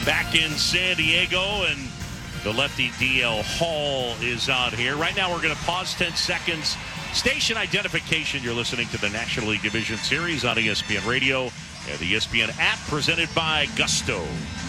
back in San Diego, and the lefty DL Hall is out here. Right now we're going to pause 10 seconds. Station identification. You're listening to the National League Division Series on ESPN Radio and the ESPN app, presented by Gusto.